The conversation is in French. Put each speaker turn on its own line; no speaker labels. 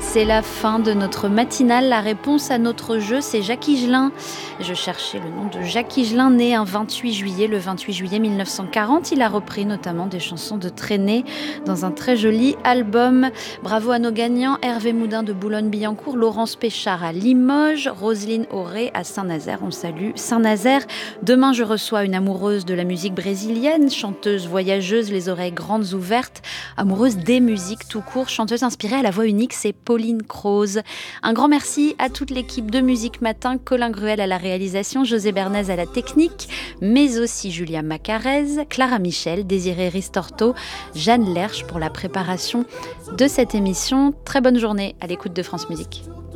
C'est la fin de notre matinale. La réponse à notre jeu, c'est Jacques Higelin. Je cherchais le nom de Jacques Higelin, né le 28 juillet 1940. Il a repris notamment des chansons de Trenet dans un très joli album. Bravo à nos gagnants, Hervé Moudin de Boulogne-Billancourt, Laurence Péchard à Limoges, Roselyne Auré à Saint-Nazaire. On salue Saint-Nazaire. Demain, je reçois une amoureuse de la musique brésilienne, chanteuse voyageuse, les oreilles grandes ouvertes, amoureuse des musiques tout court, chanteuse inspirée à la voix unique, c'est Pauline Croze. Un grand merci à toute l'équipe de Musique Matin, Colin Gruel à la réalisation, José Bernays à la technique, mais aussi Julia Macarez, Clara Michel, Désiré Ristorto, Jeanne Lerche pour la préparation de cette émission. Très bonne journée à l'écoute de France Musique.